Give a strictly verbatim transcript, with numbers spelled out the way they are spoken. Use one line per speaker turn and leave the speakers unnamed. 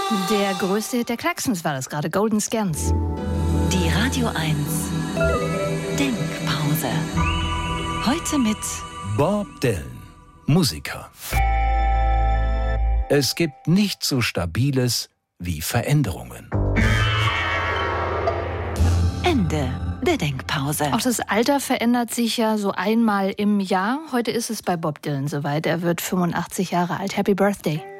Der größte Hit der Klaxons war das gerade, Golden Scans.
Die Radio eins Denkpause. Heute mit
Bob Dylan, Musiker. Es gibt nichts so Stabiles wie Veränderungen.
Ende der Denkpause.
Auch das Alter verändert sich ja so einmal im Jahr. Heute ist es bei Bob Dylan soweit. Er wird fünfundachtzig Jahre alt. Happy Birthday.